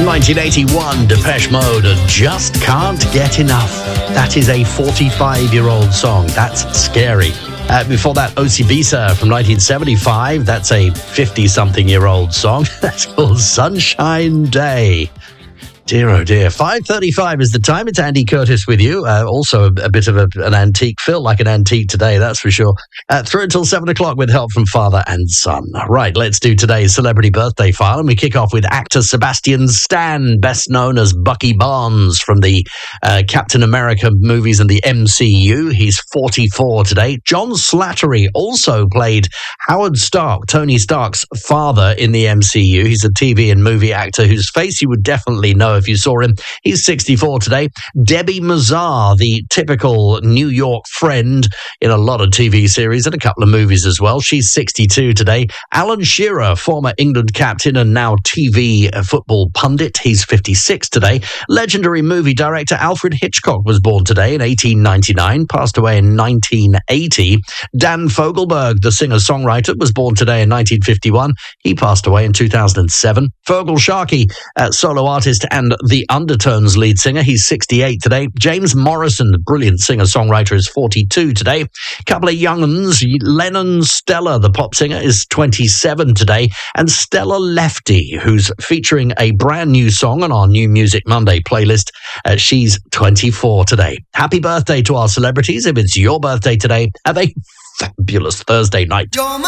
1981, Depeche Mode, and Just Can't Get Enough. That is a 45-year-old song. That's scary. Before that, Osibisa from 1975. That's a 50-something-year-old song. That's called Sunshine Day. Dear, oh dear. 5:35 is the time. It's Andy Curtis with you. Also a bit of an antique. Feel like an antique today, that's for sure. Through until 7 o'clock with help from father and son. Right, let's do today's celebrity birthday file. And we kick off with actor Sebastian Stan, best known as Bucky Barnes from the Captain America movies and the MCU. He's 44 today. John Slattery also played Howard Stark, Tony Stark's father in the MCU. He's a TV and movie actor whose face you would definitely know if you saw him. He's 64 today. Debbie Mazar, the typical New York friend in a lot of TV series and a couple of movies as well. She's 62 today. Alan Shearer, former England captain and now TV football pundit. He's 56 today. Legendary movie director Alfred Hitchcock was born today in 1899, passed away in 1980. Dan Fogelberg, the singer-songwriter, was born today in 1951. He passed away in 2007. Fergal Sharkey, solo artist and the Undertones lead singer. He's 68 today. James Morrison, the brilliant singer-songwriter, is 42 today. Couple of young uns. Lennon Stella, the pop singer, is 27 today. And Stella Lefty, who's featuring a brand new song on our New Music Monday playlist. She's 24 today. Happy birthday to our celebrities. If it's your birthday today, have a fabulous Thursday night.